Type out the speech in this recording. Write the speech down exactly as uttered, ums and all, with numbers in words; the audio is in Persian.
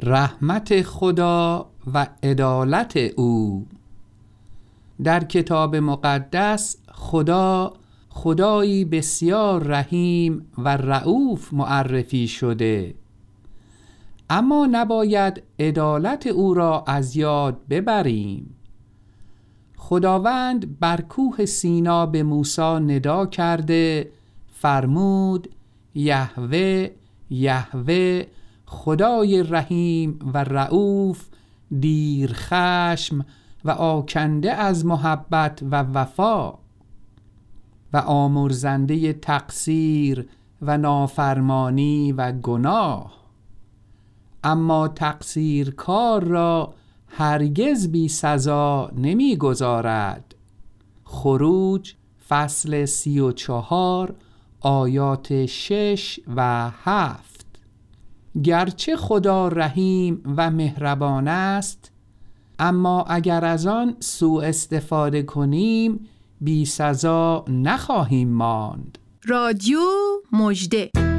رحمت خدا و عدالت او. در کتاب مقدس خدا خدایی بسیار رحیم و رئوف معرفی شده، اما نباید عدالت او را از یاد ببریم. خداوند بر کوه سینا به موسی ندا کرده فرمود: یهوه یهوه خدای رحیم و رئوف، دیر خشم و آکنده از محبت و وفا و آمرزنده تقصیر و نافرمانی و گناه، اما تقصیرکار را هرگز بی سزا نمی گذارد. خروج فصل سی و چهار آیات شش و هفت. گرچه خدا رحیم و مهربان است، اما اگر از آن سوء استفاده کنیم بی سزا نخواهیم ماند. رادیو مژده.